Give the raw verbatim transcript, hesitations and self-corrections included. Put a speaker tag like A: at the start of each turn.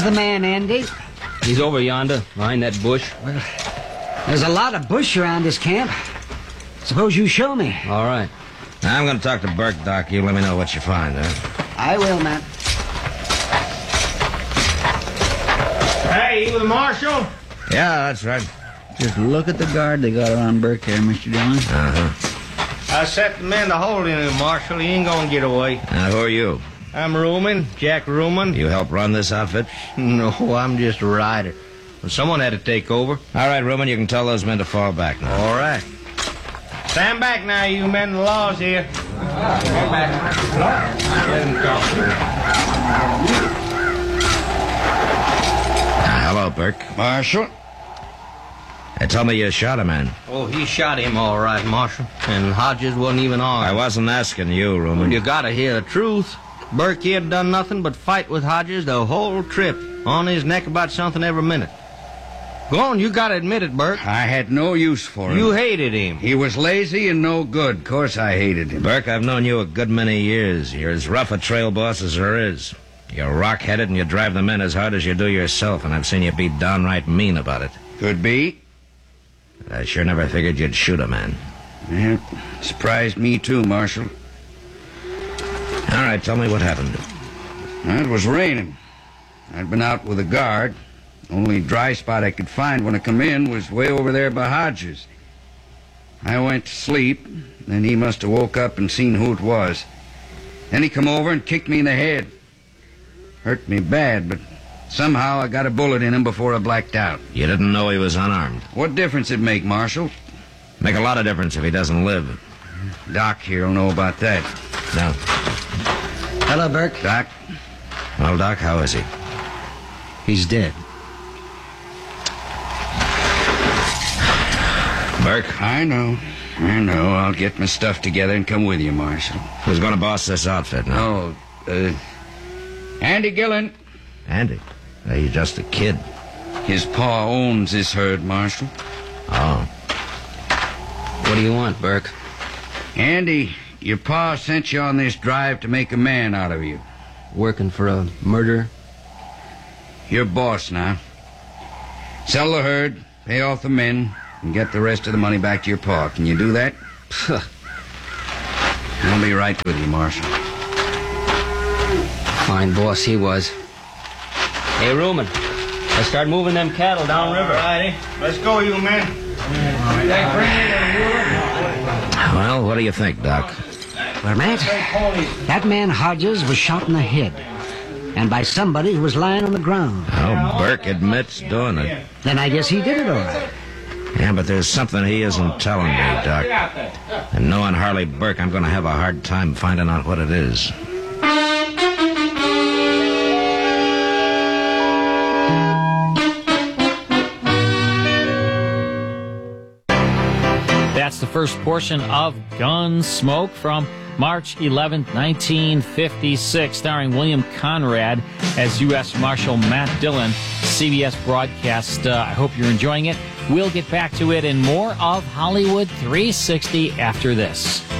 A: Where's the man, Andy?
B: He's over yonder, behind that bush.
A: Well, there's a lot of bush around this camp. Suppose you show me.
B: All right.
C: I'm going to talk to Burke, Doc. You let me know what you find, huh?
A: I will, man.
D: Hey, you the marshal?
C: Yeah, that's right.
E: Just look at the guard they got around Burke there, Mister Dillon.
C: Uh-huh.
D: I set the men to hold him, Marshal. He ain't gonna get away.
C: Now, who are you?
D: I'm Ruman, Jack Ruman.
C: You help run this outfit?
D: No, I'm just a rider. Well, someone had to take over.
C: All right, Ruman, you can tell those men to fall back now.
D: All right. Stand back now, you men. The law's here. Stand back. Let him go.
C: Hello, Burke.
F: Marshal?
C: They told me you shot a man.
D: Oh, he shot him all right, Marshal. And Hodges wasn't even armed.
C: I wasn't asking you, Ruman.
D: You gotta hear the truth. Burke, he had done nothing but fight with Hodges the whole trip. On his neck about something every minute. Go on, you gotta admit it, Burke.
F: I had no use for him.
D: You hated him.
F: He was lazy and no good. Of course I hated him.
C: Burke, I've known you a good many years. You're as rough a trail boss as there is. You're rock-headed and you drive the men as hard as you do yourself, and I've seen you be downright mean about it.
F: Could be.
C: I sure never figured you'd shoot a man.
F: Yeah, surprised me too, Marshal.
C: All right, tell me what happened.
F: It was raining. I'd been out with a guard. Only dry spot I could find when I come in was way over there by Hodges. I went to sleep, then he must have woke up and seen who it was. Then he come over and kicked me in the head. Hurt me bad, but somehow I got a bullet in him before I blacked out.
C: You didn't know he was unarmed.
F: What difference it make, Marshal?
C: Make a lot of difference if he doesn't live.
F: Doc here will know about that.
C: No.
A: Hello, Burke.
F: Doc?
C: Well, Doc, how is he?
A: He's dead.
C: Burke?
F: I know. I know. I'll get my stuff together and come with you, Marshal.
C: Who's going to boss this outfit now?
F: Oh, uh... Andy Gillen.
C: Andy. Uh, he's just a kid.
F: His pa owns this herd, Marshal.
C: Oh.
B: What do you want, Burke?
F: Andy, your pa sent you on this drive to make a man out of you.
B: Working for a murderer?
F: You're boss now. Sell the herd, pay off the men, and get the rest of the money back to your pa. Can you do that? I'll be right with you, Marshal.
B: Fine boss he was. Hey, Ruman, let's start moving them cattle downriver.
D: All righty. Let's go, you men.
C: Well, what do you think, Doc?
A: Well, Matt, that man Hodges was shot in the head. And by somebody who was lying on the ground.
C: Well, Burke admits doing it.
A: Then I guess he did it all right.
C: Yeah, but there's something he isn't telling me, Doc. And knowing Harley Burke, I'm going to have a hard time finding out what it is.
G: That's the first portion of Gunsmoke from March eleventh, nineteen fifty-six, starring William Conrad as U S Marshal Matt Dillon. C B S broadcast. Uh, I hope you're enjoying it. We'll get back to it and more of Hollywood three sixty after this.